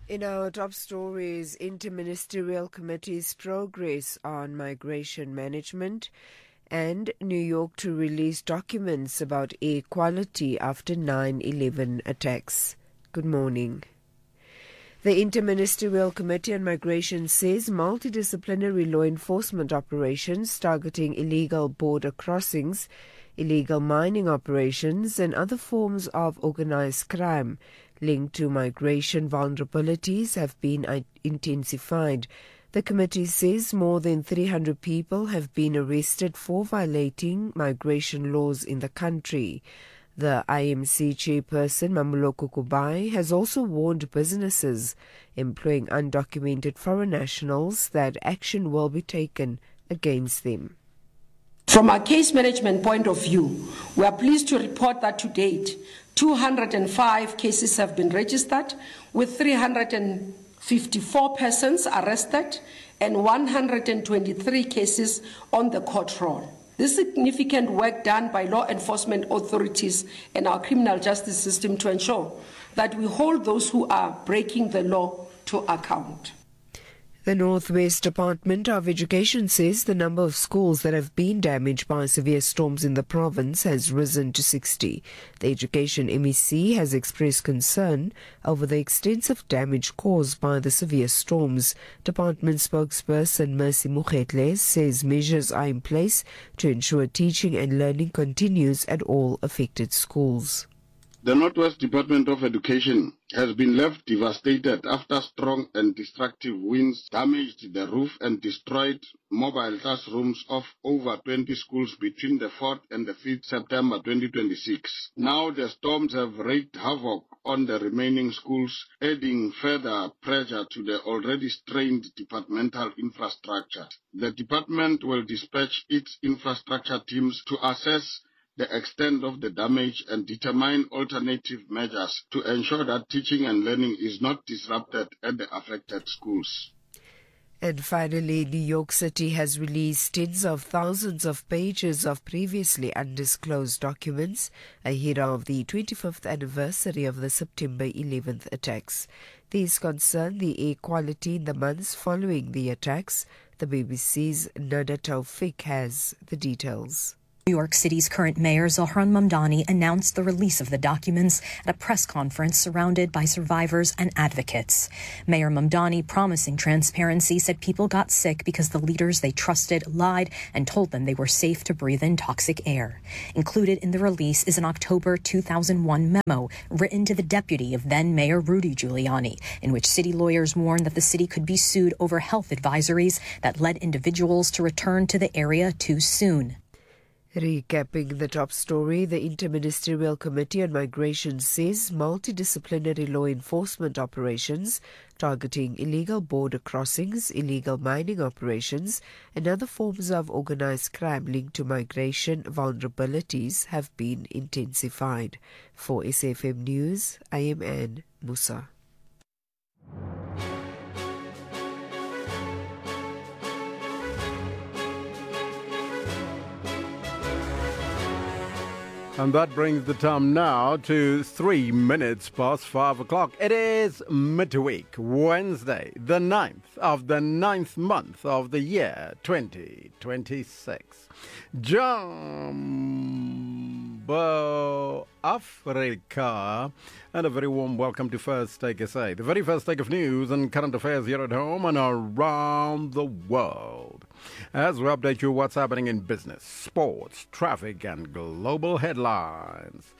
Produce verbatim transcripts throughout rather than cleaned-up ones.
In our top stories, Interministerial Committee's progress on migration management, and New York to release documents about air quality after nine eleven attacks. Good morning. The Interministerial Committee on Migration says multidisciplinary law enforcement operations targeting illegal border crossings, illegal mining operations and other forms of organized crime linked to migration vulnerabilities have been intensified. The committee says more than three hundred people have been arrested for violating migration laws in the country. The I M C chairperson, Mamuloko Kubai, has also warned businesses employing undocumented foreign nationals that action will be taken against them. From a case management point of view, we are pleased to report that to date, two hundred five cases have been registered, with three hundred fifty-four persons arrested and one hundred twenty-three cases on the court roll. This significant work done by law enforcement authorities and our criminal justice system to ensure that we hold those who are breaking the law to account. The Northwest Department of Education says the number of schools that have been damaged by severe storms in the province has risen to sixty. The Education M E C has expressed concern over the extensive damage caused by the severe storms. Department spokesperson Mercy Mukhetle says measures are in place to ensure teaching and learning continues at all affected schools. The Northwest Department of Education has been left devastated after strong and destructive winds damaged the roof and destroyed mobile classrooms of over twenty schools between the fourth and the fifth September twenty twenty-six. Now the storms have wreaked havoc on the remaining schools, adding further pressure to the already strained departmental infrastructure. The department will dispatch its infrastructure teams to assess the extent of the damage and determine alternative measures to ensure that teaching and learning is not disrupted at the affected schools. And finally, New York City has released tens of thousands of pages of previously undisclosed documents ahead of the twenty-fifth anniversary of the September eleventh attacks. These concern the air quality in the months following the attacks. The B B C's Nada Taufik has the details. New York City's current mayor, Zohran Mamdani, announced the release of the documents at a press conference surrounded by survivors and advocates. Mayor Mamdani, promising transparency, said people got sick because the leaders they trusted lied and told them they were safe to breathe in toxic air. Included in the release is an October two thousand one memo written to the deputy of then-Mayor Rudy Giuliani, in which city lawyers warned that the city could be sued over health advisories that led individuals to return to the area too soon. Recapping the top story, the Interministerial Committee on Migration says multidisciplinary law enforcement operations targeting illegal border crossings, illegal mining operations, and other forms of organized crime linked to migration vulnerabilities have been intensified. For S F M News, I am Anne Musa. And that brings the time now to three minutes past five o'clock. It is midweek, Wednesday, the ninth of the ninth month of the year, twenty twenty-six. Jumbo Africa, and a very warm welcome to First Take S A, the very first take of news and current affairs here at home and around the world. As we update you what's happening in business, sports, traffic, and global headlines.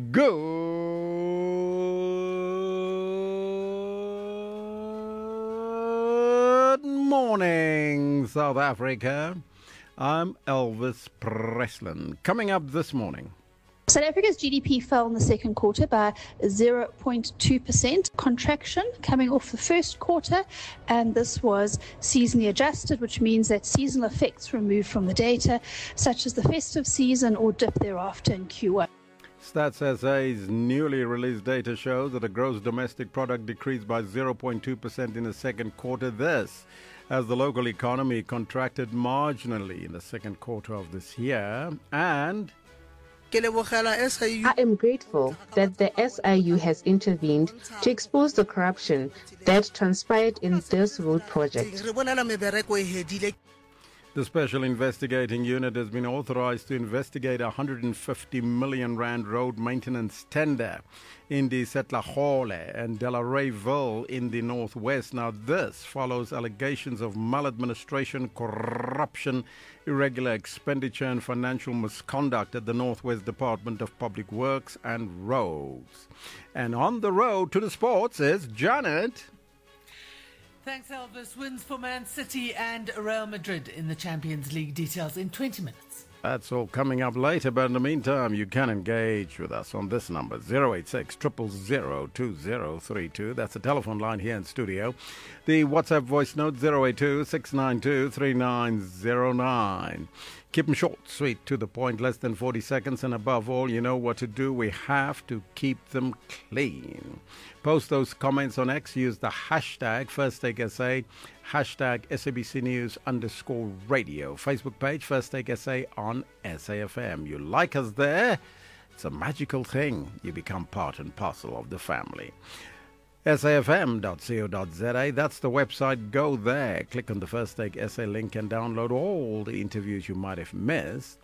Good morning, South Africa. I'm Elvis Presslin. Coming up this morning. South Africa's G D P fell in the second quarter by zero point two percent, contraction coming off the first quarter, and this was seasonally adjusted, which means that seasonal effects removed from the data, such as the festive season or dip thereafter in Q one. Stats S A's newly released data shows that the gross domestic product decreased by zero point two percent in the second quarter. This as the local economy contracted marginally in the second quarter of this year, and I am grateful that the S I U has intervened to expose the corruption that transpired in this road project. The Special Investigating Unit has been authorized to investigate a one hundred fifty million rand road maintenance tender in the Setlagole and Delareyville in the northwest. Now, this follows allegations of maladministration, corruption, irregular expenditure and financial misconduct at the Northwest Department of Public Works and Roads. And on the road to the sports is Janet. Thanks, Elvis. Wins for Man City and Real Madrid in the Champions League. Details in twenty minutes. That's all coming up later, but in the meantime, you can engage with us on this number, zero eight six, zero zero zero, two zero three two. That's the telephone line here in studio. The WhatsApp voice note, zero eight two, six nine two, three nine zero nine. Keep them short, sweet, to the point, less than forty seconds, and above all, you know what to do. We have to keep them clean. Post those comments on X. Use the hashtag First Take S A, hashtag S A B C News underscore radio. Facebook page First Take S A on S A F M. You like us there? It's a magical thing. You become part and parcel of the family. S A F M dot co dot za, that's the website. Go there, click on the First Take S A link and download all the interviews you might have missed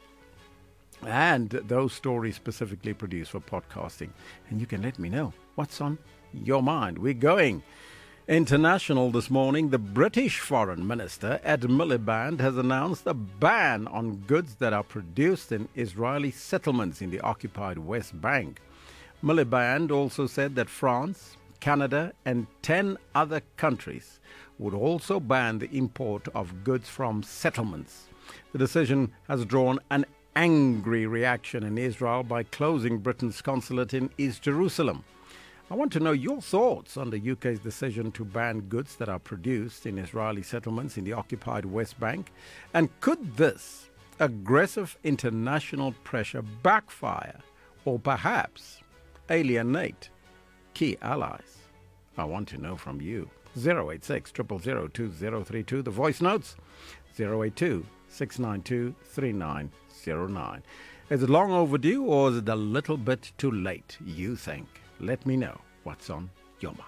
and those stories specifically produced for podcasting. And you can let me know what's on your mind. We're going international this morning. The British Foreign Minister, Ed Miliband, has announced a ban on goods that are produced in Israeli settlements in the occupied West Bank. Miliband also said that France, Canada and ten other countries would also ban the import of goods from settlements. The decision has drawn an angry reaction in Israel by closing Britain's consulate in East Jerusalem. I want to know your thoughts on the U K's decision to ban goods that are produced in Israeli settlements in the occupied West Bank. And could this aggressive international pressure backfire or perhaps alienate key allies? I want to know from you. zero eight six, zero zero zero, two zero three two. The voice notes, zero eight two, six nine two, three nine zero nine. Is it long overdue or is it a little bit too late, you think? Let me know what's on your mind.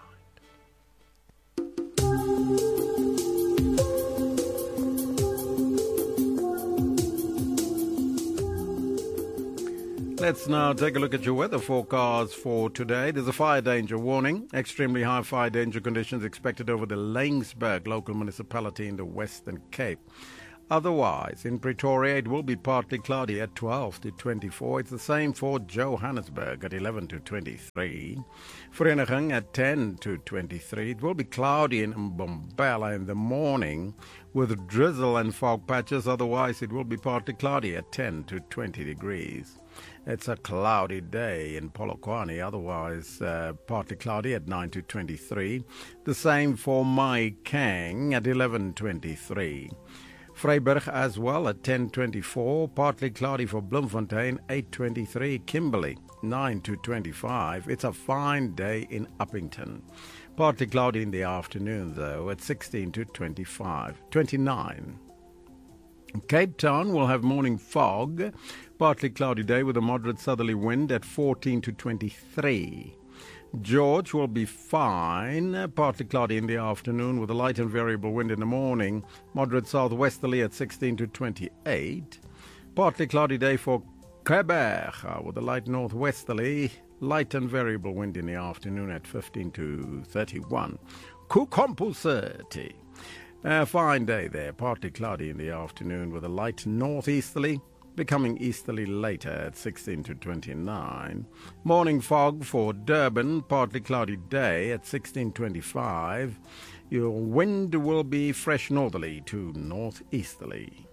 Let's now take a look at your weather forecast for today. There's a fire danger warning. Extremely high fire danger conditions expected over the Laingsburg local municipality in the Western Cape. Otherwise, in Pretoria, it will be partly cloudy at twelve to twenty-four. It's the same for Johannesburg at eleven to twenty-three. Vereniging at ten to twenty-three. It will be cloudy in Mbombela in the morning with drizzle and fog patches. Otherwise, it will be partly cloudy at ten to twenty degrees. It's a cloudy day in Polokwane, otherwise uh, partly cloudy at nine to twenty-three. The same for Maikeng at eleven twenty-three. Vryburg as well at ten twenty-four, partly cloudy for Bloemfontein, eight twenty-three. Kimberley, nine to twenty-five. It's a fine day in Uppington. Partly cloudy in the afternoon, though, at sixteen to twenty-five. twenty-nine. Cape Town will have morning fog, partly cloudy day with a moderate southerly wind at fourteen to twenty-three. George will be fine, partly cloudy in the afternoon with a light and variable wind in the morning, moderate southwesterly at sixteen to twenty-eight. Partly cloudy day for Quebec with a light northwesterly, light and variable wind in the afternoon at fifteen to thirty-one. Kukompu a fine day there, partly cloudy in the afternoon with a light northeasterly, becoming easterly later at sixteen to twenty-nine. Morning fog for Durban, partly cloudy day at sixteen twenty-five. Your wind will be fresh northerly to northeasterly.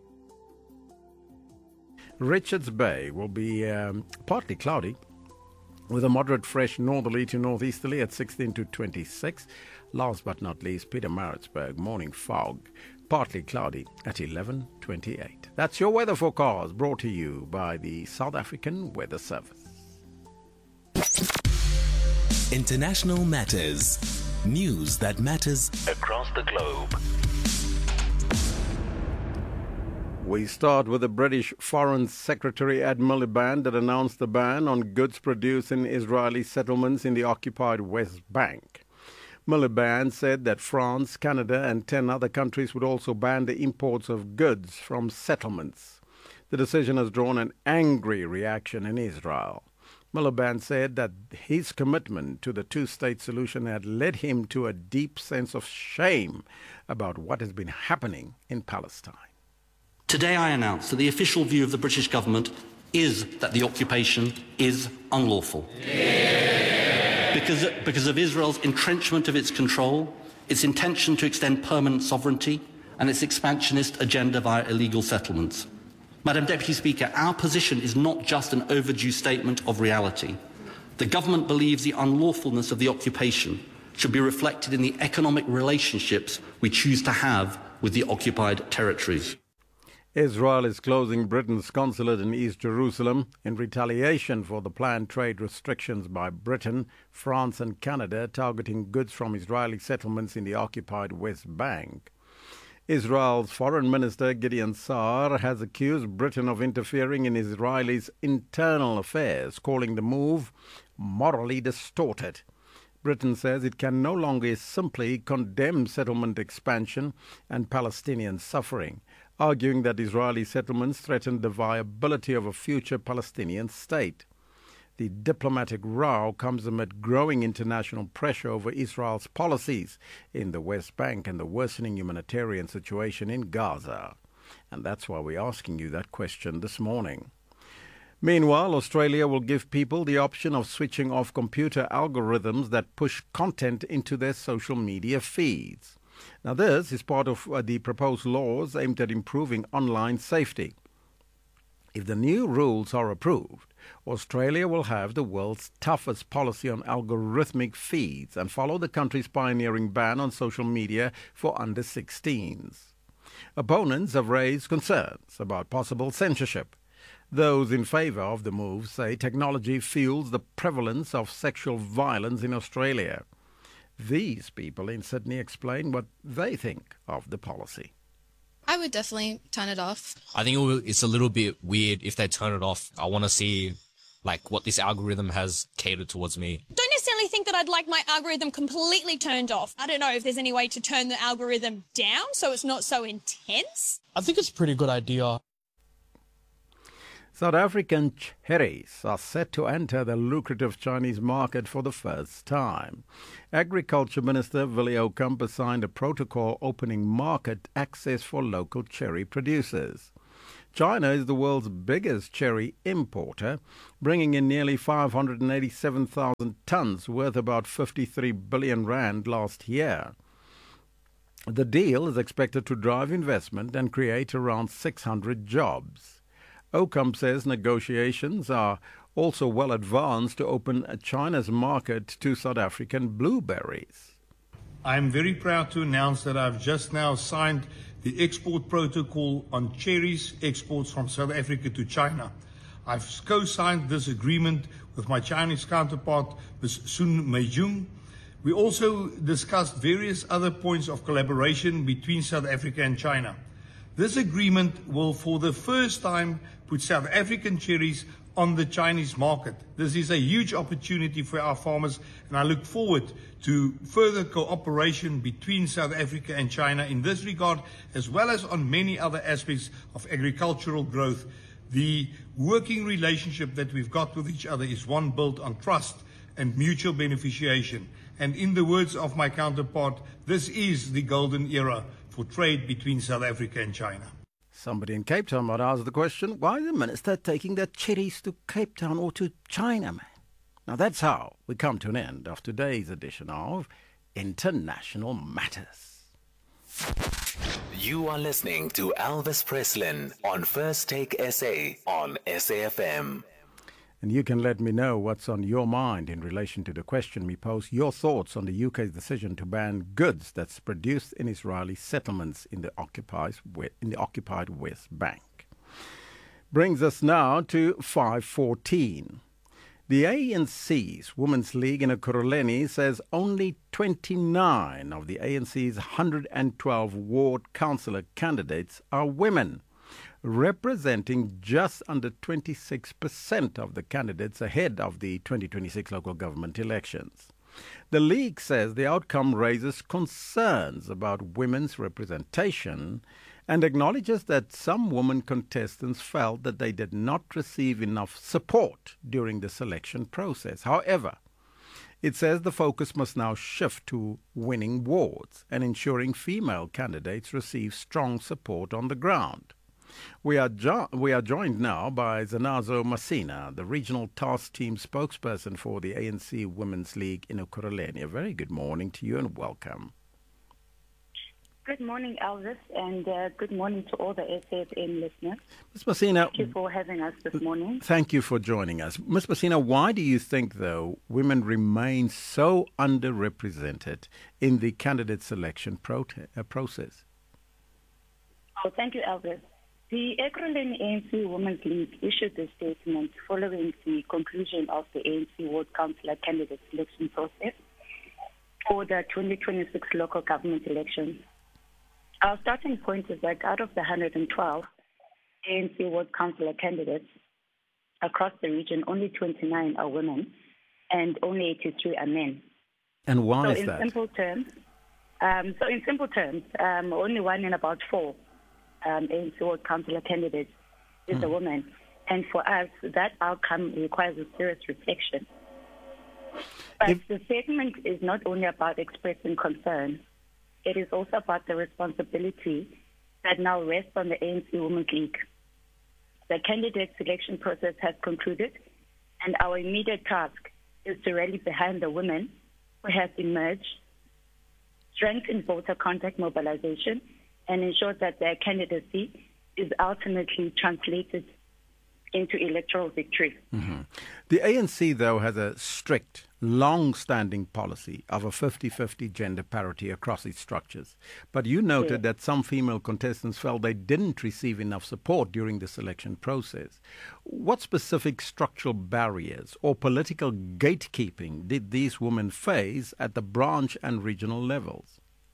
Richards Bay will be um, partly cloudy with a moderate fresh northerly to northeasterly at sixteen to twenty-six. Last but not least, Pietermaritzburg, morning fog, partly cloudy at eleven twenty-eight. That's your weather forecast brought to you by the South African Weather Service. International Matters. News that matters across the globe. We start with the British Foreign Secretary Ed Miliband that announced the ban on goods produced in Israeli settlements in the occupied West Bank. Miliband said that France, Canada and ten other countries would also ban the imports of goods from settlements. The decision has drawn an angry reaction in Israel. Miliband said that his commitment to the two-state solution had led him to a deep sense of shame about what has been happening in Palestine. Today I announce that the official view of the British government is that the occupation is unlawful. Yeah. Because, because of Israel's entrenchment of its control, its intention to extend permanent sovereignty, and its expansionist agenda via illegal settlements. Madam Deputy Speaker, our position is not just an overdue statement of reality. The government believes the unlawfulness of the occupation should be reflected in the economic relationships we choose to have with the occupied territories. Israel is closing Britain's consulate in East Jerusalem in retaliation for the planned trade restrictions by Britain, France and Canada targeting goods from Israeli settlements in the occupied West Bank. Israel's Foreign Minister Gideon Saar has accused Britain of interfering in Israel's internal affairs, calling the move morally distorted. Britain says it can no longer simply condemn settlement expansion and Palestinian suffering, arguing that Israeli settlements threaten the viability of a future Palestinian state. The diplomatic row comes amid growing international pressure over Israel's policies in the West Bank and the worsening humanitarian situation in Gaza. And that's why we're asking you that question this morning. Meanwhile, Australia will give people the option of switching off computer algorithms that push content into their social media feeds. Now, this is part of uh, the proposed laws aimed at improving online safety. If the new rules are approved, Australia will have the world's toughest policy on algorithmic feeds and follow the country's pioneering ban on social media for under sixteens. Opponents have raised concerns about possible censorship. Those in favour of the move say technology fuels the prevalence of sexual violence in Australia. These people in Sydney explain what they think of the policy. I would definitely turn it off. I think it will, it's a little bit weird if they turn it off. I want to see like what this algorithm has catered towards me. Don't necessarily think that I'd like my algorithm completely turned off. I don't know if there's any way to turn the algorithm down so it's not so intense. I think it's a pretty good idea. South African cherries are set to enter the lucrative Chinese market for the first time. Agriculture Minister Willie Okamp has signed a protocol opening market access for local cherry producers. China is the world's biggest cherry importer, bringing in nearly five hundred eighty-seven thousand tons, worth about fifty-three billion rand last year. The deal is expected to drive investment and create around six hundred jobs. Okamp says negotiations are also well advanced to open China's market to South African blueberries. I'm very proud to announce that I've just now signed the export protocol on cherries exports from South Africa to China. I've co-signed this agreement with my Chinese counterpart, Miz Sun Meijung. We also discussed various other points of collaboration between South Africa and China. This agreement will, for the first time, put South African cherries on the Chinese market. This is a huge opportunity for our farmers, and I look forward to further cooperation between South Africa and China in this regard, as well as on many other aspects of agricultural growth. The working relationship that we've got with each other is one built on trust and mutual beneficiation. And in the words of my counterpart, this is the golden era for trade between South Africa and China. Somebody in Cape Town might ask the question, why is the minister taking their cherries to Cape Town or to China, man? Now that's how we come to an end of today's edition of International Matters. You are listening to Elvis Preslin on First Take S A on S A F M. And you can let me know what's on your mind in relation to the question we pose, your thoughts on the U K's decision to ban goods that's produced in Israeli settlements in the occupied, in the occupied West Bank. Brings us now to five fourteen. The A N C's Women's League in Ekurhuleni says only twenty-nine of the A N C's one hundred twelve ward councillor candidates are women. representing just under twenty-six percent of the candidates ahead of the twenty twenty-six local government elections. The League says the outcome raises concerns about women's representation and acknowledges that some women contestants felt that they did not receive enough support during the selection process. However, it says the focus must now shift to winning wards and ensuring female candidates receive strong support on the ground. We are, jo- we are joined now by Zanazo Masina, the Regional Task Team spokesperson for the A N C Women's League in Ekurhuleni. A very good morning to you and welcome. Good morning, Elvis, and uh, good morning to all the S A F M listeners. Miz Masina, thank you for having us this morning. Thank you for joining us. Miz Masina, why do you think, though, women remain so underrepresented in the candidate selection prote- uh, process? Oh, thank you, Elvis. The Ekurhuleni A N C Women's League issued this statement following the conclusion of the A N C Ward Councillor candidate selection process for the twenty twenty-six local government elections. Our starting point is that out of the one hundred twelve A N C Ward Councillor candidates across the region, only twenty-nine are women and only eighty-three are men. And why so is in that? Simple terms, um, so in simple terms, um, only one in about four um, A N C Ward Councillor candidates is mm. a woman. And for us, that outcome requires a serious reflection. But if- the statement is not only about expressing concern, it is also about the responsibility that now rests on the A N C Women's League. The candidate selection process has concluded, and our immediate task is to rally behind the women who have emerged, strengthen voter contact mobilization, and ensure that their candidacy is ultimately translated into electoral victory. Mm-hmm. The A N C, though, has a strict, long-standing policy of a fifty-fifty gender parity across its structures. But you noted yes. that some female contestants felt they didn't receive enough support during the selection process. What specific structural barriers or political gatekeeping did these women face at the branch and regional levels?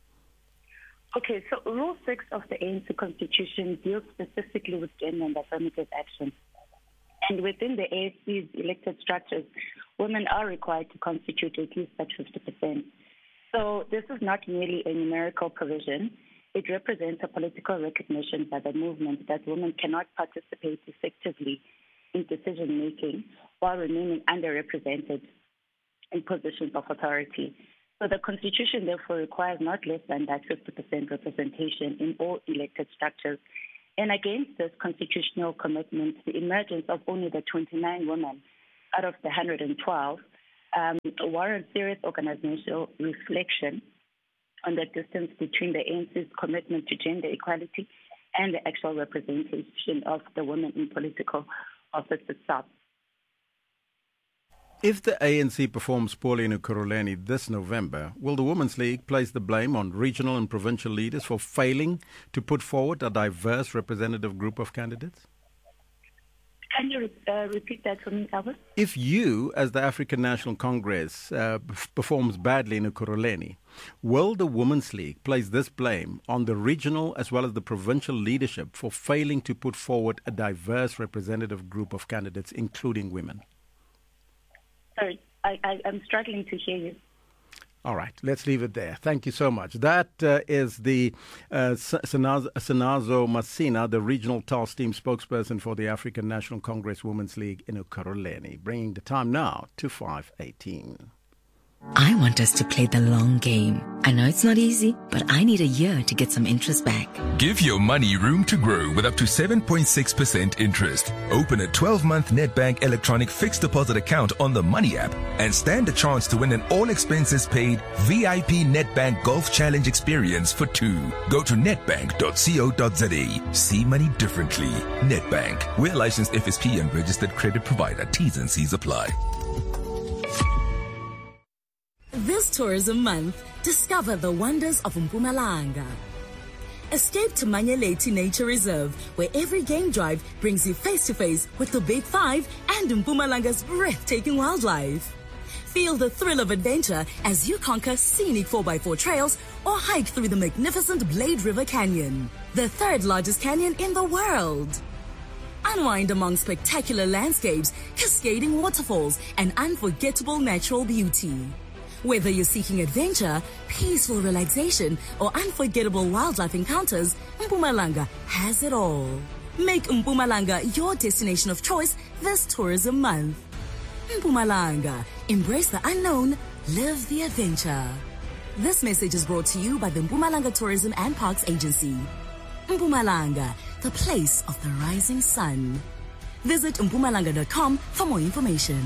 Okay, so Rule six of the A N C Constitution deals specifically with gender and affirmative action. And within the A N C's elected structures, women are required to constitute at least that fifty percent. So this is not merely a numerical provision. It represents a political recognition by the movement that women cannot participate effectively in decision-making while remaining underrepresented in positions of authority. So the Constitution, therefore, requires not less than that fifty percent representation in all elected structures. And against this constitutional commitment, the emergence of only the twenty-nine women out of the one hundred twelve um, warrants serious organizational reflection on the distance between the A N C's commitment to gender equality and the actual representation of the women in political office itself. If the A N C performs poorly in Ekurhuleni this November, will the Women's League place the blame on regional and provincial leaders for failing to put forward a diverse representative group of candidates? Can you uh, repeat that for me, Albert? If you, as the African National Congress, uh, performs badly in Ekurhuleni, will the Women's League place this blame on the regional as well as the provincial leadership for failing to put forward a diverse representative group of candidates, including women? Sorry, I, I, I'm struggling to hear you. All right, let's leave it there. Thank you so much. That uh, is the uh, Zanazo Masina, the Regional Task Team spokesperson for the African National Congress Women's League in Ekurhuleni, bringing the time now to five eighteen. I want us to play the long game. I know it's not easy, but I need a year to get some interest back. Give your money room to grow with up to seven point six percent interest. Open a twelve-month Nedbank electronic fixed deposit account on the Money app and stand a chance to win an all-expenses-paid V I P Nedbank Golf Challenge experience for two. Go to nedbank dot co dot za. See money differently. Nedbank. We're licensed F S P and registered credit provider. T's and C's apply. This tourism month, discover the wonders of Mpumalanga. Escape to Manyeleti Nature Reserve, where every game drive brings you face to face with the Big Five and Mpumalanga's breathtaking wildlife. Feel the thrill of adventure as you conquer scenic four by four trails or hike through the magnificent Blade River Canyon, the third largest canyon in the world. Unwind among spectacular landscapes, cascading waterfalls, and unforgettable natural beauty. Whether you're seeking adventure, peaceful relaxation, or unforgettable wildlife encounters, Mpumalanga has it all. Make Mpumalanga your destination of choice this tourism month. Mpumalanga, embrace the unknown, live the adventure. This message is brought to you by the Mpumalanga Tourism and Parks Agency. Mpumalanga, the place of the rising sun. Visit mpumalanga dot com for more information.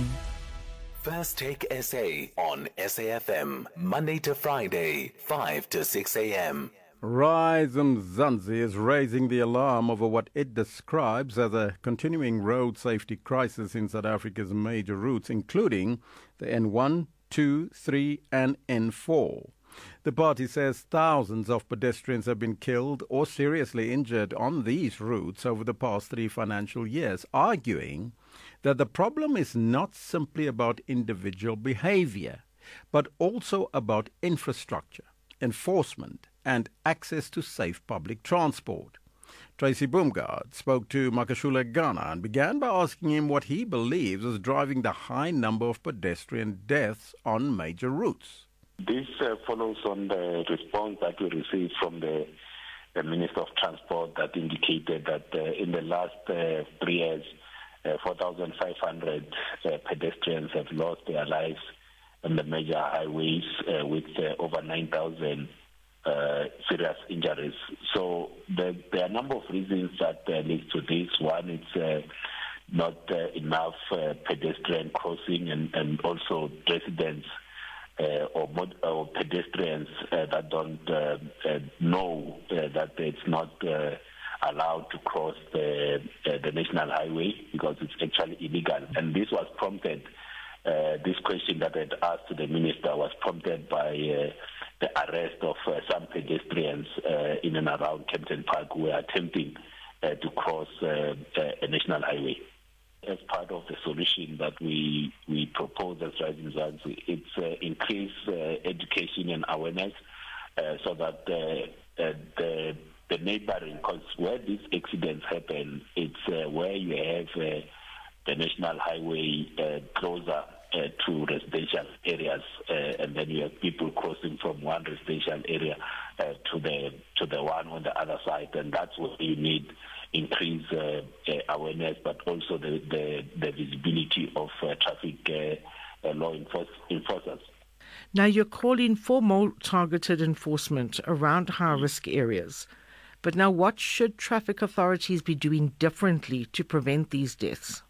First Take S A on S A F M, Monday to Friday, five to six a.m. Rise Mzansi is raising the alarm over what it describes as a continuing road safety crisis in South Africa's major routes, including the N one, two, three and N four. The party says thousands of pedestrians have been killed or seriously injured on these routes over the past three financial years, arguing that the problem is not simply about individual behavior, but also about infrastructure, enforcement, and access to safe public transport. Tracy Boomgaard spoke to Makashule Ghana and began by asking him what he believes is driving the high number of pedestrian deaths on major routes. This uh, follows on the response that we received from the, the Minister of Transport that indicated that uh, in the last uh, three years, uh, four thousand five hundred uh, pedestrians have lost their lives on the major highways uh, with uh, over nine thousand uh, serious injuries. So the, there are a number of reasons that uh, lead to this. One, it's uh, not uh, enough uh, pedestrian crossing and, and also residents Uh, or, mod- or pedestrians uh, that don't uh, uh, know uh, that it's not uh, allowed to cross the, uh, the national highway because it's actually illegal. And this was prompted, uh, this question that I had asked to the minister was prompted by uh, the arrest of uh, some pedestrians uh, in and around Kempton Park who were attempting uh, to cross uh, uh, a national highway. As part of the solution that we we propose as Rising Mzansi, it's uh, increase uh, education and awareness uh, so that uh, uh, the the neighboring, because where these accidents happen, it's uh, where you have uh, the national highway uh, closer uh, to residential areas, uh, and then you have people crossing from one residential area uh, to the to the one on the other side, and that's what you need. Increase uh, uh, awareness, but also the, the, the visibility of uh, traffic uh, uh, law enforce, enforcers. Now, you're calling for more targeted enforcement around high-risk areas. But now, what should traffic authorities be doing differently to prevent these deaths?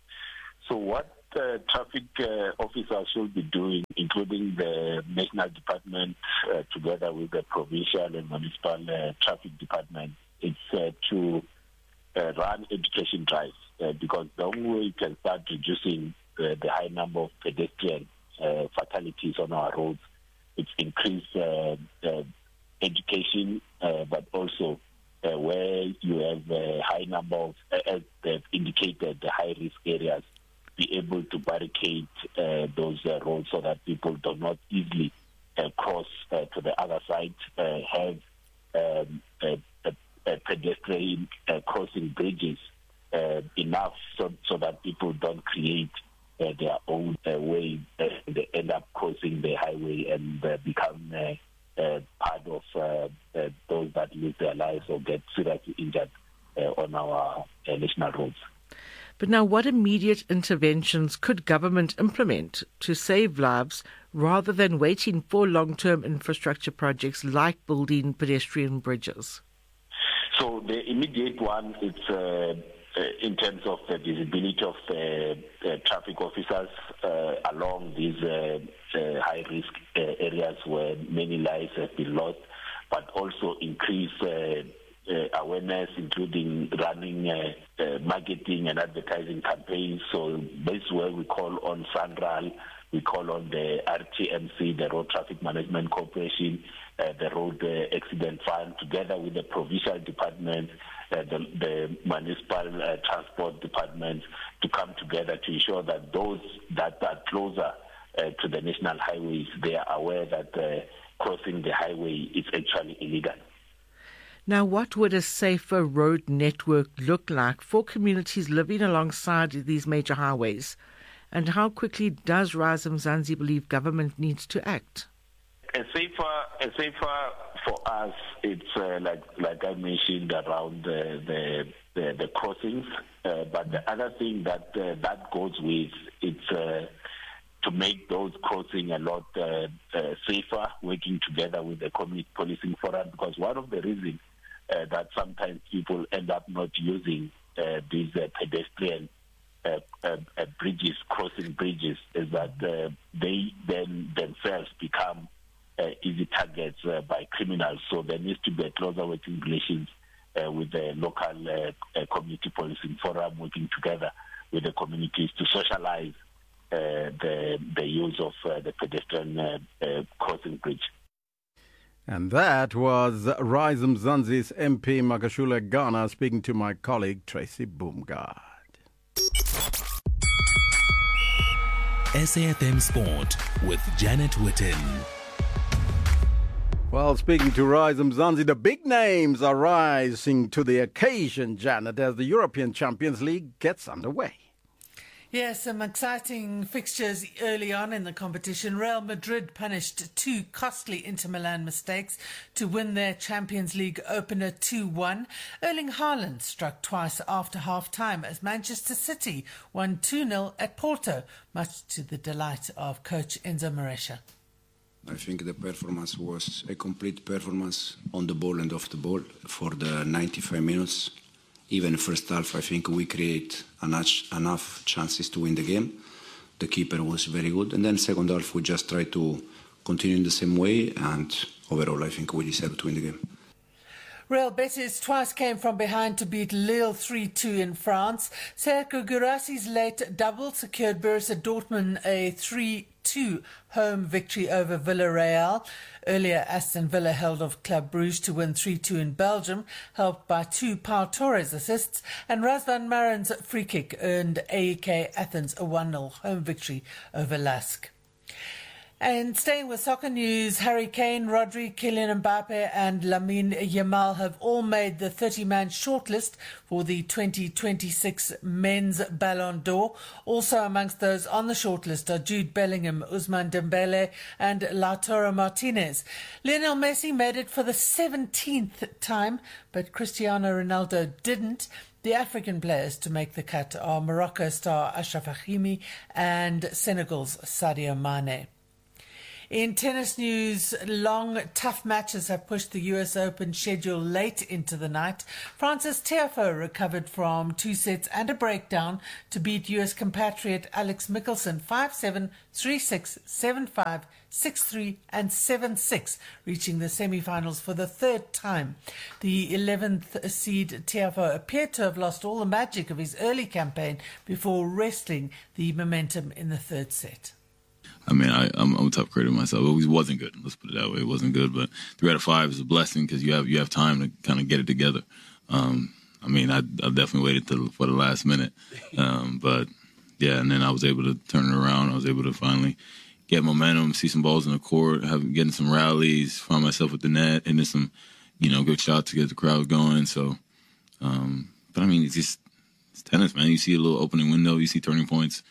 So what uh, traffic uh, officers should be doing, including the National Department, uh, together with the provincial and municipal uh, traffic department, it's uh, to Uh, run education drives uh, because the only way you can start reducing uh, the high number of pedestrian uh, fatalities on our roads, it's increase uh, uh, education, uh, but also uh, where you have a high number of, uh, as they've indicated, the high-risk areas, be able to barricade uh, those uh, roads so that people do not easily uh, cross uh, to the other side, uh, have um, a, a Uh, pedestrian uh, crossing bridges uh, enough so, so that people don't create uh, their own uh, way. Uh, they end up crossing the highway and uh, become uh, uh, part of uh, uh, those that lose their lives or get seriously injured uh, on our uh, national roads. But now, what immediate interventions could government implement to save lives rather than waiting for long-term infrastructure projects like building pedestrian bridges? So the immediate one is uh, uh, in terms of the visibility of the uh, traffic officers uh, along these uh, uh, high-risk uh, areas where many lives have been lost, but also increase uh, uh, awareness, including running uh, uh, marketing and advertising campaigns. So this is where we call on SANRAL, we call on the R T M C, the Road Traffic Management Corporation, uh, the Road uh, Accident Fund, together with the provincial department, uh, the, the municipal uh, transport department, to come together to ensure that those that are closer uh, to the national highways, they are aware that uh, crossing the highway is actually illegal. Now, what would a safer road network look like for communities living alongside these major highways? And how quickly does Rise Mzansi believe government needs to act? A safer, a safer for us, it's uh, like like I mentioned around the the, the, the crossings. Uh, but the other thing that uh, that goes with it's uh, to make those crossings a lot uh, uh, safer, working together with the community policing forum. Because one of the reasons uh, that sometimes people end up not using uh, these uh, pedestrian uh, uh, uh, bridges, crossing bridges, is that uh, they then themselves become Uh, easy targets uh, by criminals. So there needs to be a closer working relations uh, with the local uh, uh, community policing forum, working together with the communities to socialize uh, the the use of uh, the pedestrian uh, uh, crossing bridge. And that was Rise Mzansi's M P Makashule Ghana speaking to my colleague Tracy Boomgard. S A F M Sport with Janet Witten. Well, speaking to Rise Mzansi, the big names are rising to the occasion, Janet, as the European Champions League gets underway. Yes, some exciting fixtures early on in the competition. Real Madrid punished two costly Inter Milan mistakes to win their Champions League opener two one. Erling Haaland struck twice after half-time as Manchester City won two nil at Porto, much to the delight of coach Enzo Maresca. I think the performance was a complete performance on the ball and off the ball for the ninety-five minutes. Even first half, I think we create enough, enough chances to win the game. The keeper was very good. And then second half, we just tried to continue in the same way. And overall, I think we deserve to win the game. Real Betis twice came from behind to beat Lille three two in France. Sergio Guirassi's late double secured Borussia Dortmund a three two home victory over Villarreal. Earlier, Aston Villa held off Club Brugge to win three two in Belgium, helped by two Pau Torres assists, and Razvan Marin's free kick earned A E K Athens a one nil home victory over Lask. And staying with soccer news, Harry Kane, Rodri, Kylian Mbappe and Lamine Yamal have all made the thirty-man shortlist for the twenty twenty-six Men's Ballon d'Or. Also amongst those on the shortlist are Jude Bellingham, Ousmane Dembele and Lautaro Martinez. Lionel Messi made it for the seventeenth time, but Cristiano Ronaldo didn't. The African players to make the cut are Morocco star Achraf Hakimi and Senegal's Sadio Mane. In tennis news, long, tough matches have pushed the U S Open schedule late into the night. Frances Tiafoe recovered from two sets and a breakdown to beat U S compatriot Alex Michelsen five seven, three six, seven five, six three and seven six, reaching the semi-finals for the third time. The eleventh seed Tiafoe appeared to have lost all the magic of his early campaign before wresting the momentum in the third set. I mean, I, I'm, I'm a tough critic myself. It wasn't good. Let's put it that way. It wasn't good, but three out of five is a blessing because you have you have time to kind of get it together. Um, I mean, I, I definitely waited till, for the last minute, um, but yeah, and then I was able to turn it around. I was able to finally get momentum, see some balls in the court, have getting some rallies, find myself at the net, and then some, you know, good shots to get the crowd going. So, um, but I mean, it's just it's tennis, man. You see a little opening window, you see turning points.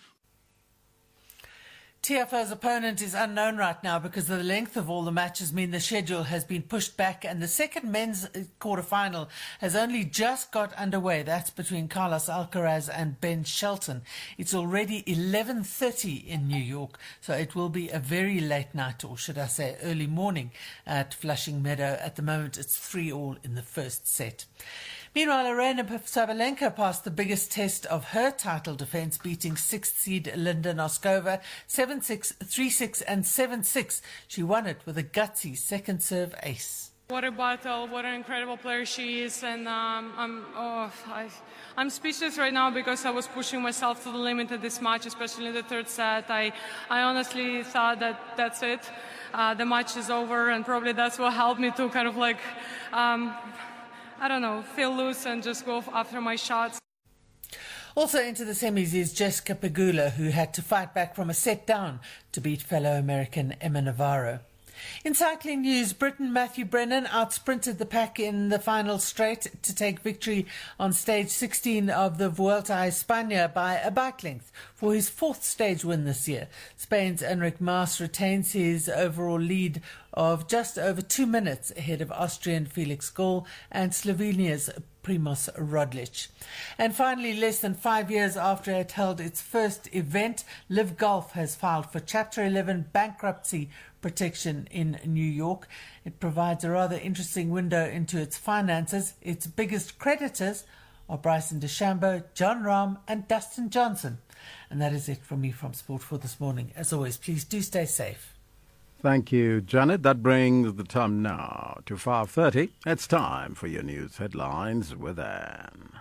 Tiafoe's opponent is unknown right now because the length of all the matches mean the schedule has been pushed back, and the second men's quarterfinal has only just got underway. That's between Carlos Alcaraz and Ben Shelton. It's already eleven thirty in New York, so it will be a very late night, or should I say early morning, at Flushing Meadow. At the moment, it's three all in the first set. Meanwhile, Arena Sabalenka passed the biggest test of her title defence, beating sixth seed Linda Noskova seven six, three six and seven six. She won it with a gutsy second serve ace. What a battle, what an incredible player she is, and um, I'm oh, I, I'm speechless right now because I was pushing myself to the limit of this match, especially in the third set. I, I honestly thought that that's it, uh, the match is over, and probably that's what helped me to kind of like... Um, I don't know, feel loose and just go after my shots. Also into the semis is Jessica Pegula, who had to fight back from a set down to beat fellow American Emma Navarro. In cycling news, Britain Matthew Brennan outsprinted the pack in the final straight to take victory on stage sixteen of the Vuelta a España by a bike length for his fourth stage win this year. Spain's Enric Mas retains his overall lead of just over two minutes ahead of Austrian Felix Gall and Slovenia's Primoz Roglic. And finally, less than five years after it held its first event, Liv Golf has filed for Chapter eleven bankruptcy protection in New York. It provides a rather interesting window into its finances. Its biggest creditors are Bryson DeChambeau, John Rahm and Dustin Johnson. And that is it from me from Sport for this morning. As always, please do stay safe. Thank you, Janet. That brings the time now to five thirty. It's time for your news headlines with Anne.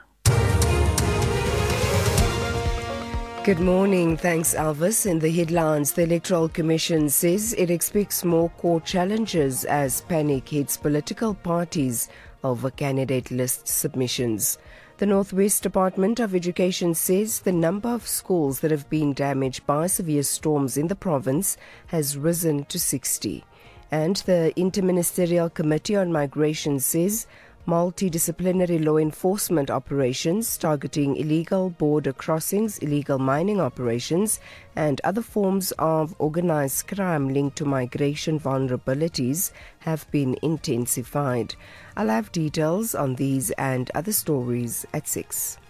Good morning. Thanks, Elvis. In the headlines, the Electoral Commission says it expects more court challenges as panic hits political parties over candidate list submissions. The Northwest Department of Education says the number of schools that have been damaged by severe storms in the province has risen to sixty. And the Interministerial Committee on Migration says multidisciplinary law enforcement operations targeting illegal border crossings, illegal mining operations, and other forms of organized crime linked to migration vulnerabilities have been intensified. I'll have details on these and other stories at six.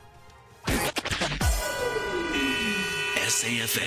S A F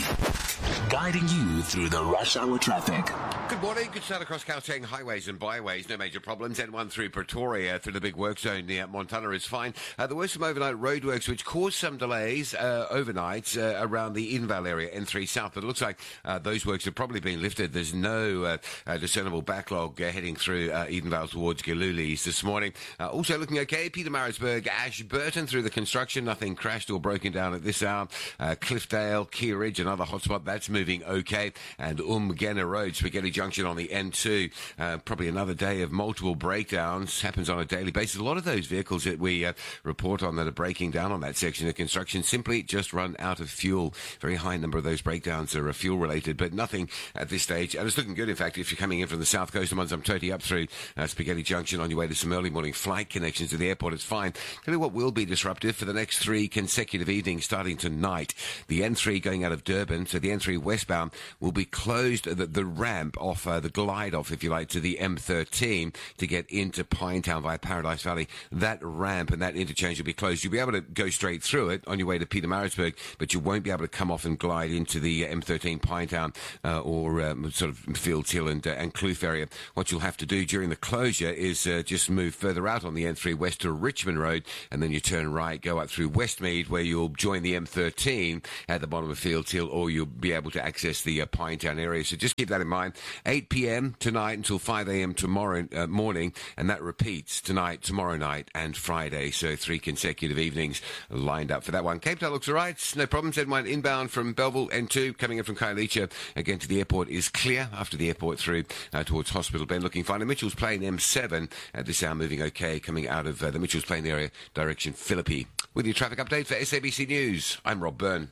M, guiding you through the rush hour traffic. Good morning. Good start across Gauteng highways and byways. No major problems. N one through Pretoria through the big work zone near Montana is fine. Uh, there were some overnight roadworks which caused some delays uh, overnight uh, around the Edenvale area, N three South. But it looks like uh, those works have probably been lifted. There's no uh, uh, discernible backlog uh, heading through uh, Edenvale towards Gilulis this morning. Uh, also looking okay. Pietermaritzburg, Ashburton through the construction. Nothing crashed or broken down at this hour. Uh, Cliffdale, Key Ridge, another hotspot. That's moving okay. And Umgena Road, Spaghetti Junction on the N two. Uh, probably another day of multiple breakdowns. Happens on a daily basis. A lot of those vehicles that we uh, report on that are breaking down on that section of construction simply just run out of fuel. Very high number of those breakdowns are uh, fuel related, but nothing at this stage. And it's looking good, in fact, if you're coming in from the south coast, the ones I'm totally up through uh, Spaghetti Junction on your way to some early morning flight connections to the airport. It's fine. Tell you what will be disruptive for the next three consecutive evenings starting tonight. The N three going out of Durban, so the N three westbound will be closed. The, the ramp off uh, the glide off, if you like, to the M thirteen to get into Pinetown via Paradise Valley. That ramp and that interchange will be closed. You'll be able to go straight through it on your way to Pietermaritzburg, but you won't be able to come off and glide into the M thirteen Pinetown uh, or um, sort of Fields Hill and, uh, and Kloof area. What you'll have to do during the closure is uh, just move further out on the N three west to Richmond Road, and then you turn right, go up through Westmead, where you'll join the M thirteen at the bottom of Fields Hill, or you'll be able to access the uh, Pinetown area. So just keep that in mind. eight p.m. tonight until five a.m. tomorrow uh, morning, and that repeats tonight, tomorrow night, and Friday. So three consecutive evenings lined up for that one. Cape Town looks all right. No problems. N one inbound from Belleville. N two coming in from Khayelitsha again to the airport is clear after the airport through uh, towards Hospital Bend. Looking fine. And Mitchell's Plain M seven at this hour moving okay, coming out of uh, the Mitchell's Plain area direction Philippi. With your traffic update for S A B C News, I'm Rob Byrne.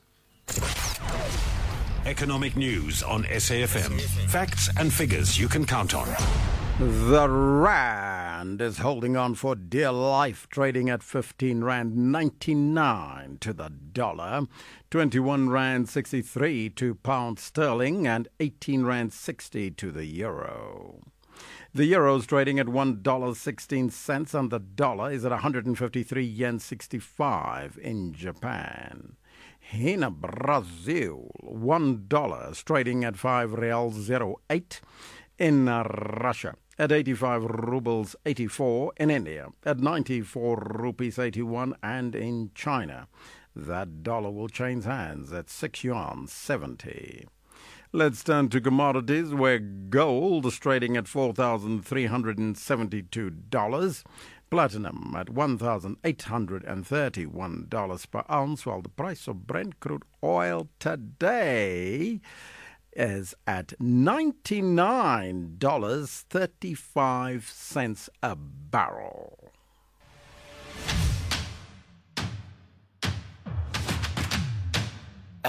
Economic news on S A F M. Facts and figures you can count on. The rand is holding on for dear life, trading at fifteen rand ninety-nine to the dollar, twenty-one rand sixty-three to pound sterling, and eighteen rand sixty to the euro. The euro is trading at one dollar sixteen cents, and the dollar is at one hundred fifty-three yen sixty-five in Japan. In Brazil, one dollar is trading at five reals zero eight. In Russia, at eighty-five rubles eighty-four. In India, at ninety-four rupees eighty-one. And in China, that dollar will change hands at six yuan seventy. Let's turn to commodities, where gold is trading at four thousand three hundred seventy-two dollars. Platinum at one thousand eight hundred thirty-one dollars per ounce, while the price of Brent crude oil today is at ninety-nine dollars and thirty-five cents a barrel.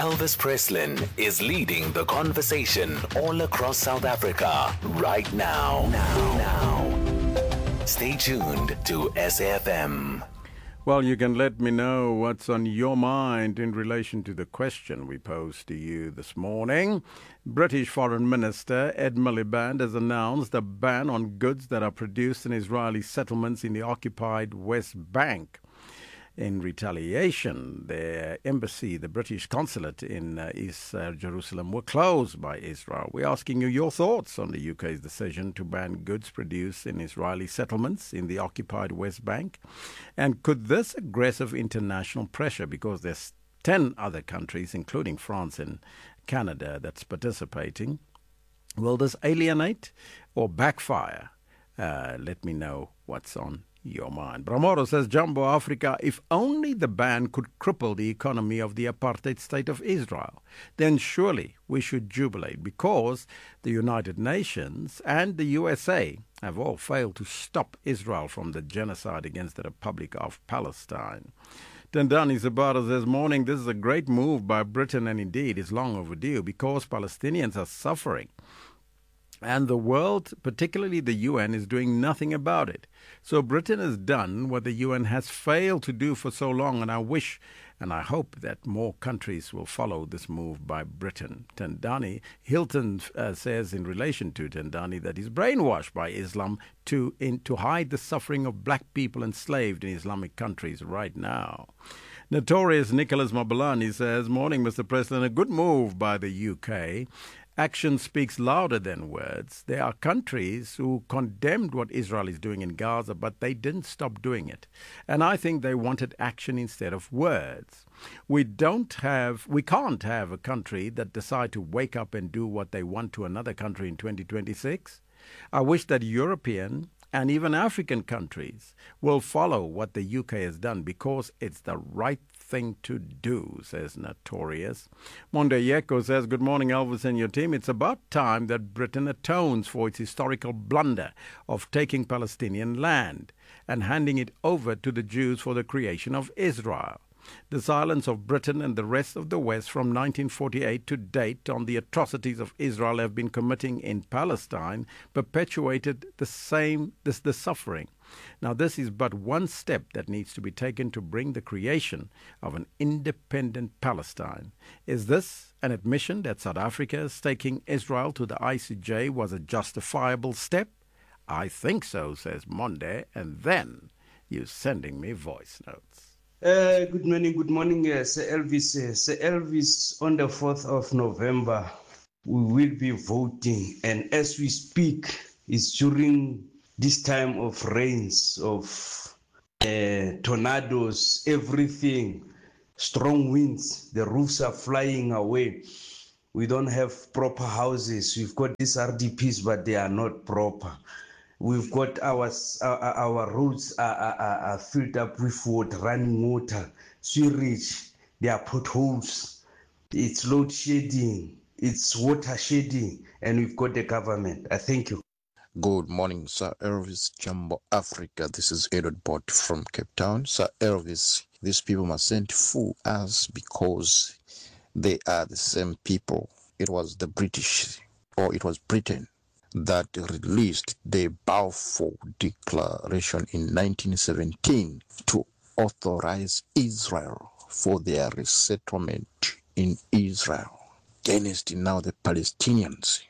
Elvis Preslin is leading the conversation all across South Africa right now. Now, now. Stay tuned to S A F M. Well, you can let me know what's on your mind in relation to the question we posed to you this morning. British Foreign Minister Ed Miliband has announced a ban on goods that are produced in Israeli settlements in the occupied West Bank. In retaliation, the embassy, the British consulate in uh, East uh, Jerusalem, were closed by Israel. We're asking you your thoughts on the U K's decision to ban goods produced in Israeli settlements in the occupied West Bank. And could this aggressive international pressure, because there's ten other countries, including France and Canada, that's participating, will this alienate or backfire? Uh, let me know what's on your mind. Bramoro says, Jumbo Africa, if only the ban could cripple the economy of the apartheid state of Israel, then surely we should jubilate, because the United Nations and the U S A have all failed to stop Israel from the genocide against the Republic of Palestine. Tendani Zabara says, morning, this is a great move by Britain, and indeed is long overdue, because Palestinians are suffering. And the world, particularly the U N, is doing nothing about it. So Britain has done what the U N has failed to do for so long, and I wish and I hope that more countries will follow this move by Britain. Tendani Hilton uh, says in relation to Tendani that he's brainwashed by Islam to, in, to hide the suffering of black people enslaved in Islamic countries right now. Notorious Nicholas Mabalani says, morning, Mister President, a good move by the U K. Action speaks louder than words. There are countries who condemned what Israel is doing in Gaza, but they didn't stop doing it. And I think they wanted action instead of words. We don't have, we can't have a country that decide to wake up and do what they want to another country in twenty twenty-six. I wish that European and even African countries will follow what the U K has done, because it's the right thing to do, says Notorious. Mondayeko says, good morning, Elvis and your team. It's about time that Britain atones for its historical blunder of taking Palestinian land and handing it over to the Jews for the creation of Israel. The silence of Britain and the rest of the West from nineteen forty-eight to date on the atrocities of Israel have been committing in Palestine perpetuated the same this the suffering. Now, this is but one step that needs to be taken to bring the creation of an independent Palestine. Is this an admission that South Africa's taking Israel to the I C J was a justifiable step? I think so, says Monde, and then you're sending me voice notes. Uh, good morning, good morning, uh, Sir Elvis. Uh, Sir Elvis, on the fourth of November, we will be voting. And as we speak, it's during this time of rains, of uh, tornadoes, everything, strong winds, the roofs are flying away. We don't have proper houses. We've got these R D Ps, but they are not proper. We've got our our, our roads are, are, are filled up with water, running water, sewage. There are potholes. It's load shedding. It's water shedding, and we've got the government. I thank you. Good morning, Sir Elvis, Jumbo Africa. This is Edward Bott from Cape Town. Sir Elvis, these people mustn't fool us, because they are the same people. It was the British, or it was Britain, that released the Balfour Declaration in nineteen seventeen to authorize Israel for their resettlement in Israel against now the Palestinians.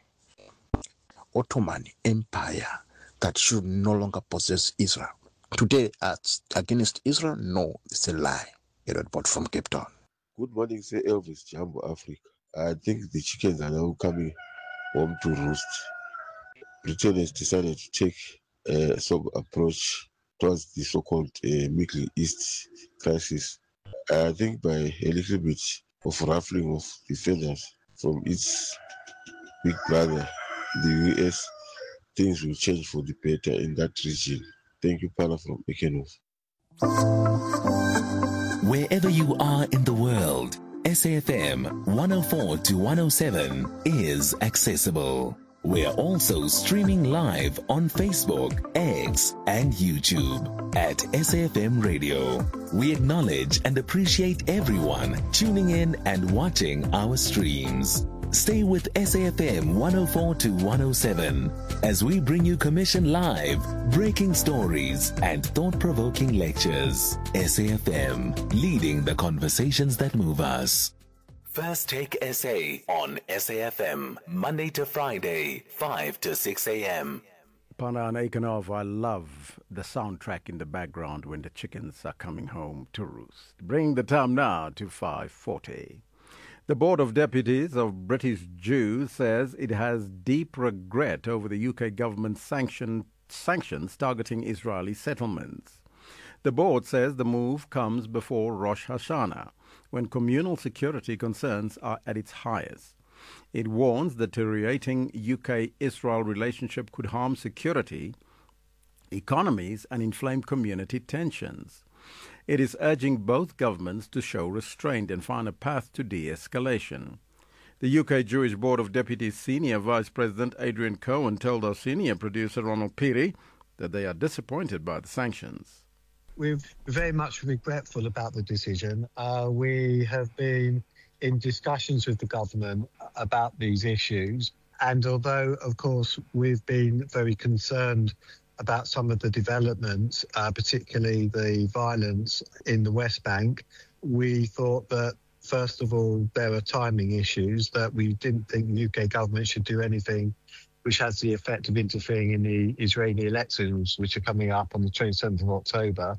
Ottoman Empire that should no longer possess Israel. Today, as against Israel, no, it's a lie. Edward Bott from Cape Town. Good morning, Sir Elvis, Jumbo Africa. I think the chickens are now coming home to roost. Britain has decided to take a some approach towards the so-called uh, Middle East crisis. I think by a little bit of ruffling of the feathers from its big brother, the U S, things will change for the better in that region. Thank you, Pala from Ekenhof. Wherever you are in the world, S A F M one oh four to one oh seven is accessible. We're also streaming live on Facebook, X, and YouTube at S A F M Radio. We acknowledge and appreciate everyone tuning in and watching our streams. Stay with S A F M one oh four to one oh seven as we bring you Commission Live, breaking stories, and thought-provoking lectures. S A F M, leading the conversations that move us. First Take S A on S A F M, Monday to Friday, five to six a.m. Pana Aikenov, I love the soundtrack in the background when the chickens are coming home to roost. Bring the time now to five forty. The Board of Deputies of British Jews says it has deep regret over the U K government's sanction, sanctions targeting Israeli settlements. The board says the move comes before Rosh Hashanah, when communal security concerns are at its highest. It warns the deteriorating U K-Israel relationship could harm security, economies, and inflame community tensions. It is urging both governments to show restraint and find a path to de-escalation. The U K Jewish Board of Deputies Senior Vice President Adrian Cohen told our senior producer Ronald Peary that they are disappointed by the sanctions. We're very much regretful about the decision. Uh, we have been in discussions with the government about these issues. And although, of course, we've been very concerned about some of the developments, uh, particularly the violence in the West Bank, we thought that, first of all, there are timing issues, that we didn't think the U K government should do anything which has the effect of interfering in the Israeli elections, which are coming up on the twenty-seventh of October.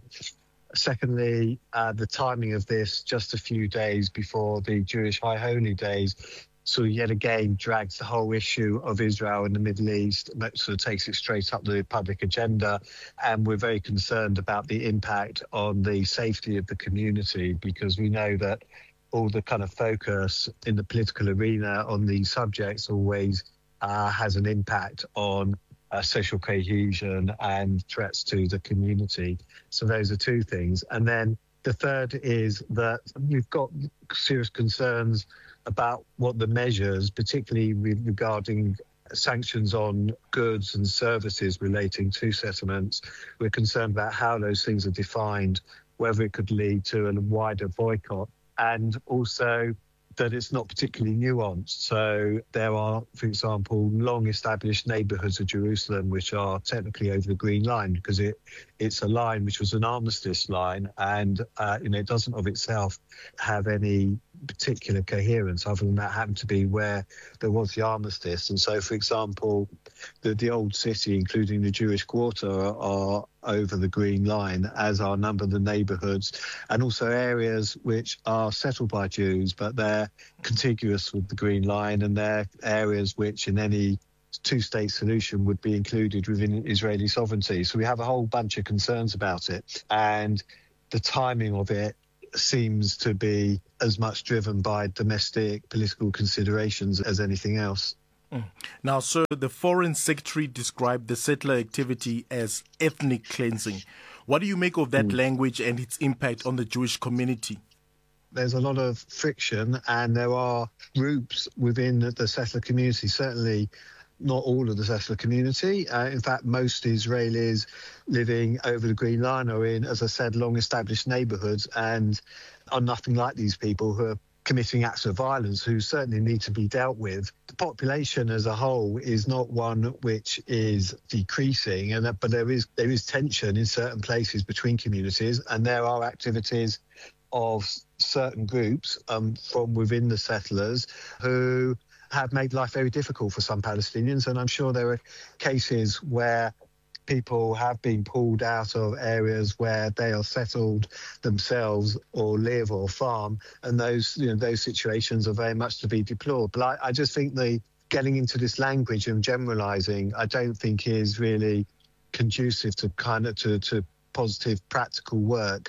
Secondly, uh, the timing of this just a few days before the Jewish High Holy Days sort of yet again drags the whole issue of Israel and the Middle East, sort of takes it straight up the public agenda. And we're very concerned about the impact on the safety of the community, because we know that all the kind of focus in the political arena on these subjects always uh, has an impact on uh, social cohesion and threats to the community. So those are two things. And then the third is that we've got serious concerns about what the measures, particularly regarding sanctions on goods and services relating to settlements, we're concerned about how those things are defined, whether it could lead to a wider boycott, and also that it's not particularly nuanced. So there are, for example, long-established neighbourhoods of Jerusalem which are technically over the Green Line, because it it's a line which was an armistice line, and uh, you know it doesn't of itself have any particular coherence other than that happened to be where there was the armistice. And so, for example, the, the old city, including the Jewish quarter, are, are over the Green Line, as are a number of the neighbourhoods, and also areas which are settled by Jews, but they're contiguous with the Green Line, and they're areas which in any two-state solution would be included within Israeli sovereignty. So we have a whole bunch of concerns about it, and the timing of it seems to be as much driven by domestic political considerations as anything else. Mm. Now, sir, the Foreign Secretary described the settler activity as ethnic cleansing. What do you make of that mm. language and its impact on the Jewish community? There's a lot of friction, and there are groups within the settler community, certainly not all of the settler community. Uh, in fact, most Israelis living over the Green Line are in, as I said, long-established neighbourhoods and are nothing like these people who are committing acts of violence, who certainly need to be dealt with. The population as a whole is not one which is decreasing, and but there is there is tension in certain places between communities, and there are activities of certain groups um, from within the settlers who have made life very difficult for some Palestinians. And I'm sure there are cases where people have been pulled out of areas where they are settled themselves or live or farm, and those you know those situations are very much to be deplored. But I, I just think the getting into this language and generalising, I don't think is really conducive to kind of to, to positive practical work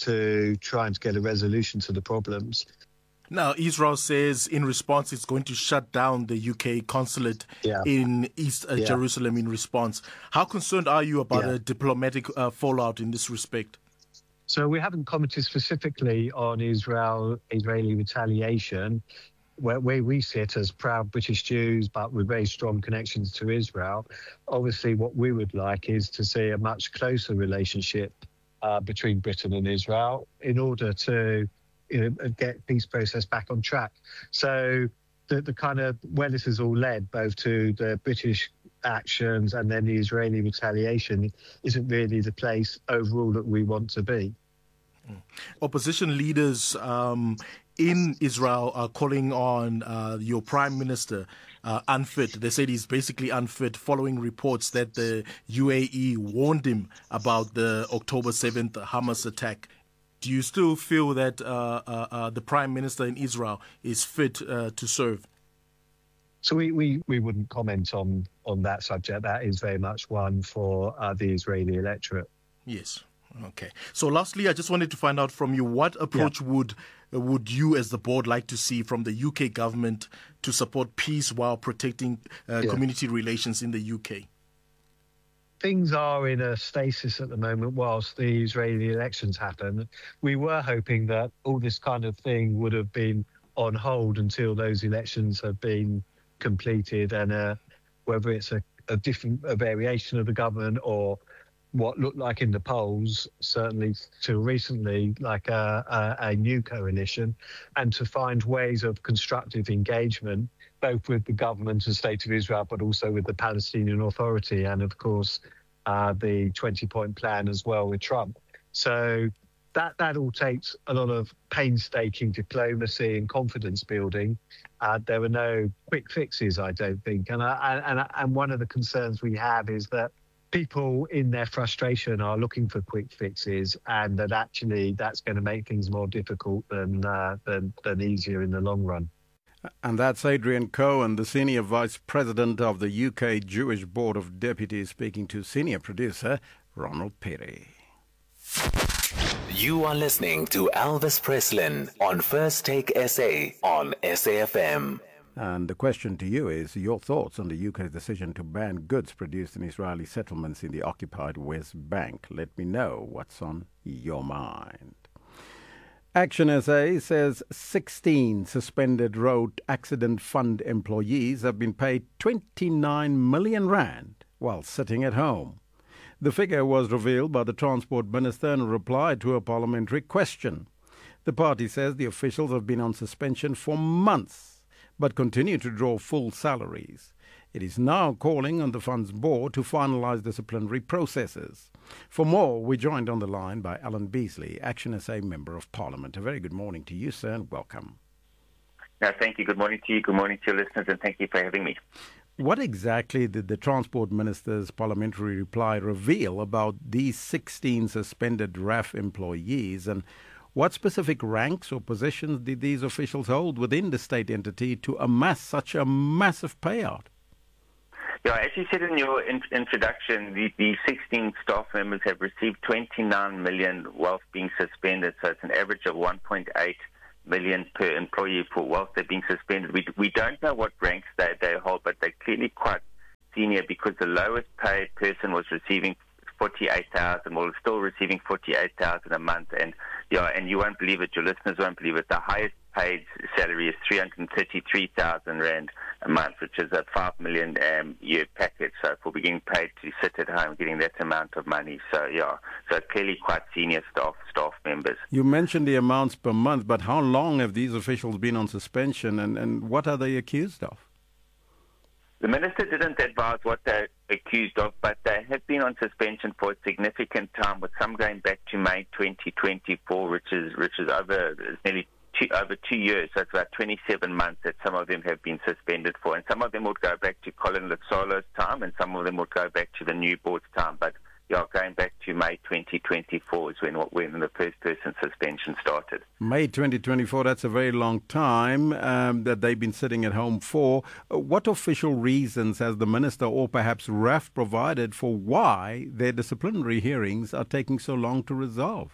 to trying to get a resolution to the problems. Now, Israel says in response it's going to shut down the U K consulate yeah. in East uh, yeah. Jerusalem in response. How concerned are you about yeah. a diplomatic uh, fallout in this respect? So we haven't commented specifically on Israel Israeli retaliation. where, where we sit as proud British Jews, but with very strong connections to Israel, obviously what we would like is to see a much closer relationship uh, between Britain and Israel in order to you know, get peace process back on track. So the, the kind of where this has all led, both to the British actions and then the Israeli retaliation, isn't really the place overall that we want to be. Opposition leaders um, in Israel are calling on uh, your prime minister uh, unfit. They said he's basically unfit following reports that the U A E warned him about the October seventh Hamas attack. Do you still feel that uh, uh, uh, the prime minister in Israel is fit uh, to serve? So we, we, we wouldn't comment on, on that subject. That is very much one for uh, the Israeli electorate. Yes. Okay. So lastly, I just wanted to find out from you, what approach yeah. would uh, would you as the board like to see from the U K government to support peace while protecting uh, yeah. community relations in the U K? Things are in a stasis at the moment whilst the Israeli elections happen. We were hoping that all this kind of thing would have been on hold until those elections have been completed, and uh, whether it's a, a different a variation of the government or what looked like in the polls, certainly till recently, like a, a, a new coalition, and to find ways of constructive engagement, both with the government and State of Israel, but also with the Palestinian Authority, and of course, uh, the twenty-point plan as well with Trump. So that, that all takes a lot of painstaking diplomacy and confidence building. Uh, there are no quick fixes, I don't think. And, I, and, and one of the concerns we have is that people in their frustration are looking for quick fixes, and that actually that's going to make things more difficult than, uh, than, than easier in the long run. And that's Adrian Cohen, the Senior Vice President of the U K Jewish Board of Deputies, speaking to senior producer Ronald Perry. You are listening to Elvis Preslin on First Take S A on S A F M. And the question to you is your thoughts on the U K's decision to ban goods produced in Israeli settlements in the occupied West Bank. Let me know what's on your mind. Action S A says sixteen suspended road accident fund employees have been paid twenty-nine million rand while sitting at home. The figure was revealed by the Transport Minister in reply to a parliamentary question. The party says the officials have been on suspension for months, but continue to draw full salaries. It is now calling on the fund's board to finalise disciplinary processes. For more, we're joined on the line by Alan Beasley, Action S A Member of Parliament. A very good morning to you, sir, and welcome. No, thank you. Good morning to you. Good morning to your listeners, and thank you for having me. What exactly did the Transport Minister's parliamentary reply reveal about these sixteen suspended R A F employees, and what specific ranks or positions did these officials hold within the state entity to amass such a massive payout? Yeah, as you said in your in- introduction, the, the sixteen staff members have received twenty-nine million whilst being suspended, so it's an average of one point eight million per employee for whilst they're being suspended. We, we don't know what ranks they, they hold, but they're clearly quite senior, because the lowest paid person was receiving forty-eight thousand, well, still receiving forty-eight thousand a month, and yeah, and you won't believe it, your listeners won't believe it, the highest paid salary is three hundred thirty-three thousand rand a month, which is a five million um, year package. So for being paid to sit at home, getting that amount of money, so yeah, so clearly quite senior staff staff members. You mentioned the amounts per month, but how long have these officials been on suspension, and, and what are they accused of? The minister didn't advise what they're accused of, but they have been on suspension for a significant time, with some going back to May twenty twenty-four, which is which is over nearly two, over two years. So it's about twenty-seven months that some of them have been suspended for, and some of them would go back to Colin Lutsolo's time, and some of them would go back to the new board's time. But yeah, going back to May twenty twenty-four is when when the first person suspension started. May twenty twenty-four, that's a very long time um, that they've been sitting at home for. What official reasons has the minister or perhaps R A F provided for why their disciplinary hearings are taking so long to resolve?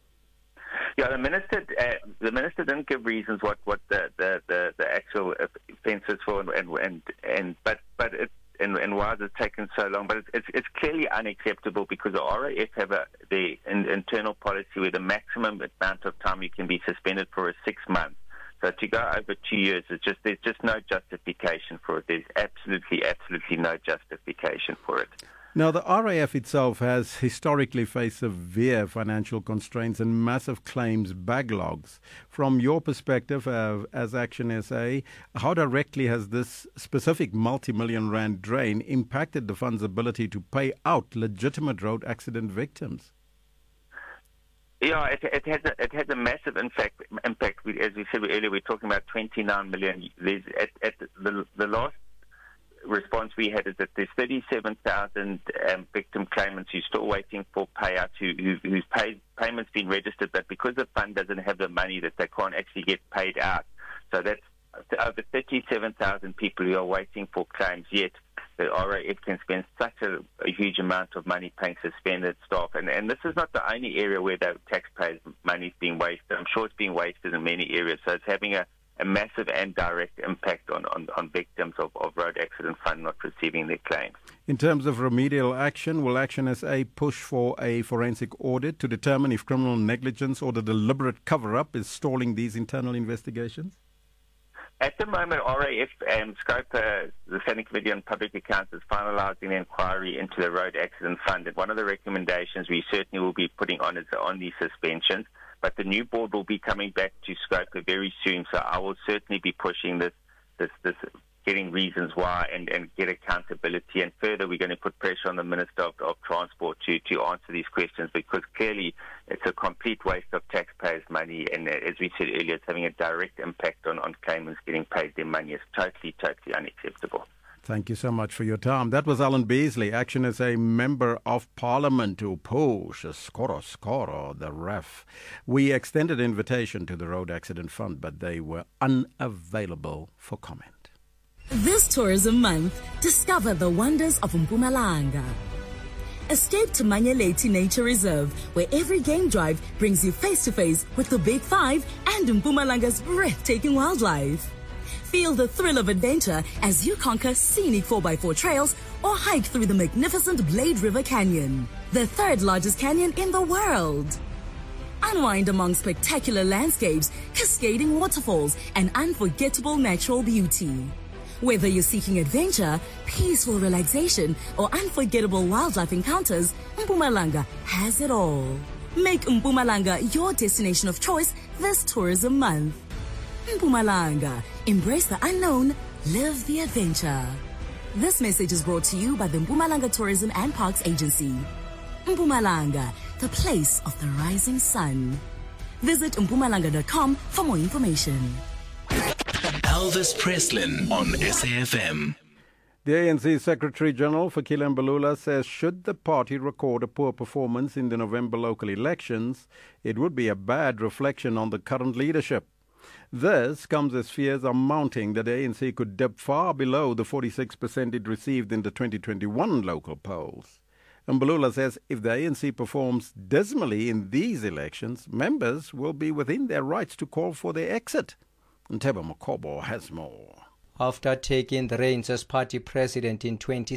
Yeah, the minister uh, the minister didn't give reasons what, what the, the, the, the actual offences for, and and and, and but but it. And, and why has it taken so long? But it's, it's, it's clearly unacceptable, because the R A F have a, the in, internal policy where the maximum amount of time you can be suspended for is six months. So to go over two years, it's just there's just no justification for it. There's absolutely, absolutely no justification for it. Now, the R A F itself has historically faced severe financial constraints and massive claims backlogs. From your perspective uh, as Action S A, how directly has this specific multi-million rand drain impacted the fund's ability to pay out legitimate road accident victims? Yeah, it, it has a, it has a massive impact. Impact. As we said earlier, we're talking about twenty-nine million. There's, at, at the, the last response we had is that there's thirty-seven thousand um, victim claimants who are still waiting for payout, who, who, whose pay, payment's been registered, but because the fund doesn't have the money, that they can't actually get paid out. So that's over thirty-seven thousand people who are waiting for claims, yet the R A F can spend such a, a huge amount of money paying suspended staff. And, and this is not the only area where the taxpayers' money is being wasted. I'm sure it's being wasted in many areas. So it's having a, a massive and direct impact on, on, on victims of, of road accident fund not receiving their claims. In terms of remedial action, will Action S A push for a forensic audit to determine if criminal negligence or the deliberate cover-up is stalling these internal investigations? At the moment, R A F and SCOPA, the Standing Committee on Public Accounts, is finalising the inquiry into the Road Accident Fund. And one of the recommendations we certainly will be putting on is on these suspensions. But the new board will be coming back to SCOPA very soon, so I will certainly be pushing this, this, this getting reasons why and, and get accountability. And further, we're going to put pressure on the Minister of, of Transport to, to answer these questions, because clearly it's a complete waste of taxpayers' money. And as we said earlier, it's having a direct impact on, on claimants getting paid their money. It's totally, totally unacceptable. Thank you so much for your time. That was Alan Beasley, Action as a Member of Parliament to push Skoro Skoro, the R A F. We extended invitation to the Road Accident Fund, but they were unavailable for comment. This tourism month, discover the wonders of Mpumalanga. Escape to Manyeleti Nature Reserve, where every game drive brings you face-to-face with the Big Five and Mpumalanga's breathtaking wildlife. Feel the thrill of adventure as you conquer scenic four by four trails or hike through the magnificent Blade River Canyon, the third largest canyon in the world. Unwind among spectacular landscapes, cascading waterfalls, and unforgettable natural beauty. Whether you're seeking adventure, peaceful relaxation, or unforgettable wildlife encounters, Mpumalanga has it all. Make Mpumalanga your destination of choice this tourism month. Mpumalanga. Embrace the unknown, live the adventure. This message is brought to you by the Mpumalanga Tourism and Parks Agency. Mpumalanga, the place of the rising sun. Visit mpumalanga dot com for more information. Elvis Preslin on S A F M. The A N C Secretary-General, Fikile Mbalula, says should the party record a poor performance in the November local elections, it would be a bad reflection on the current leadership. This comes as fears are mounting that the A N C could dip far below the forty-six percent it received in the twenty twenty-one local polls. Mbalula says if the A N C performs dismally in these elections, members will be within their rights to call for their exit. Ntebo Mokobo has more. After taking the reins as party president in twenty